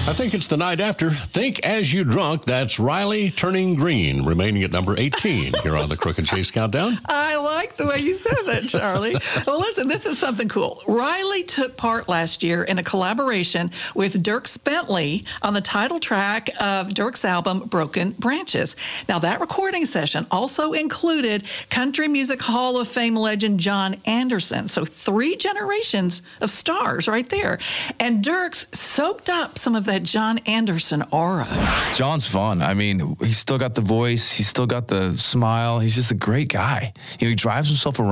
I think it's the night after. Think as you drunk. That's Riley Turning Green, remaining at number 18 here on the Crook and Chase Countdown. I like the way you said that, Charlie. Well, listen, this is something cool. Riley took part last year in a collaboration with Dierks Bentley on the title track of Dierks' album, Broken Branches. Now, that recording session also included Country Music Hall of Fame legend John Anderson. So 3 generations of stars right there. And Dierks soaked up some of that John Anderson aura. John's fun. I mean, he's still got the voice. He's still got the smile. He's just a great guy. He drives himself around.